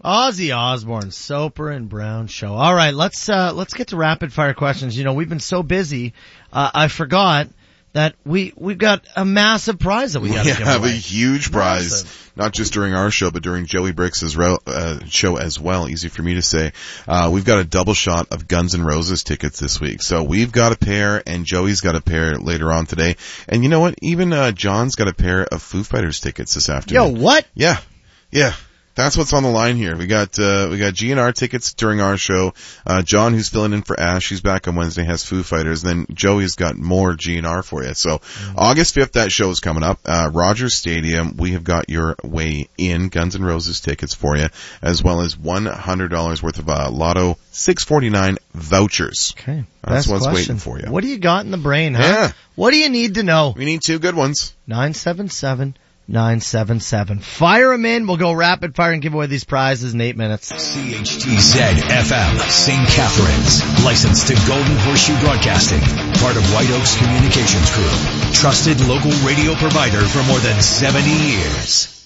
Ozzy Osbourne, Soper and Brown Show. All right, let's get to rapid fire questions. You know, we've been so busy, I forgot that we've got a massive prize that we got to give away. We have a huge prize, Massive. not just during our show, but during Joey Bricks' show as well. Easy for me to say. We've got a double shot of Guns N' Roses tickets this week. So we've got a pair, and Joey's got a pair later on today. And you know what? Even John's got a pair of Foo Fighters tickets this afternoon. Yo, what? Yeah. That's what's on the line here. We got GNR tickets during our show. John, who's filling in for Ash, he's back on Wednesday, has Foo Fighters. Then Joey's got more GNR for you. So August 5th, that show is coming up. Rogers Stadium, we have got your way in. Guns N' Roses tickets for you, as well as $100 worth of Lotto 649 vouchers. Okay. That's what's waiting for you. What do you got in the brain, huh? Yeah. What do you need to know? We need two good ones. 977-977. Fire them in. We'll go rapid fire and give away these prizes in 8 minutes. CHTZ-FM, St. Catharines. Licensed to Golden Horseshoe Broadcasting. Part of White Oaks Communications Group. Trusted local radio provider for more than 70 years.